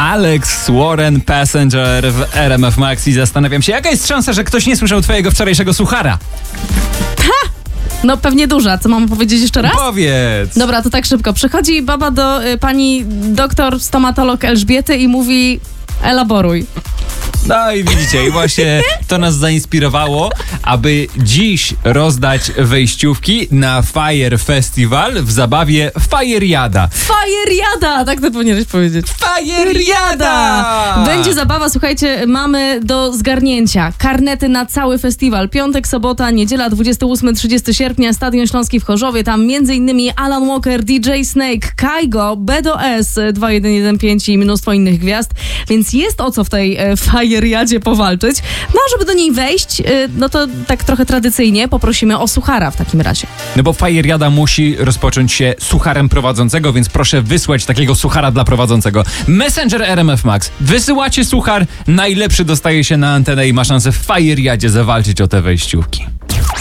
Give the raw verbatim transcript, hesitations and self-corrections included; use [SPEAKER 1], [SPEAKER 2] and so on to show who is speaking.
[SPEAKER 1] Alex Warren, Passenger w R M F Max i zastanawiam się, jaka jest szansa, że ktoś nie słyszał twojego wczorajszego suchara?
[SPEAKER 2] Ha! No pewnie duża. Co mam powiedzieć jeszcze raz?
[SPEAKER 1] Powiedz!
[SPEAKER 2] Dobra, to tak szybko. Przychodzi baba do y, pani doktor, stomatolog Elżbiety i mówi: elaboruj.
[SPEAKER 1] No i widzicie, i właśnie to nas zainspirowało, aby dziś rozdać wejściówki na Fire Festival w zabawie Fajeriada.
[SPEAKER 2] Fajeriada! Tak to powinieneś powiedzieć.
[SPEAKER 1] Fajeriada!
[SPEAKER 2] Będzie zabawa, słuchajcie, mamy do zgarnięcia karnety na cały festiwal. Piątek, sobota, niedziela, dwudziestego ósmego do trzydziestego sierpnia, Stadion Śląski w Chorzowie. Tam między innymi Alan Walker, D J Snake, Kaigo, B D O S, dwa jeden jeden pięć i mnóstwo innych gwiazd. Więc jest o co w tej e, Fajeriadzie powalczyć. No a żeby do niej wejść, e, no to tak trochę tradycyjnie poprosimy o suchara w takim razie.
[SPEAKER 1] No bo Fajeriada musi rozpocząć się sucharem prowadzącego, więc proszę wysłać takiego suchara dla prowadzącego. Messenger R M F Max. Wysyłacie suchar, najlepszy dostaje się na antenę i ma szansę w Fajeriadzie zawalczyć o te wejściówki.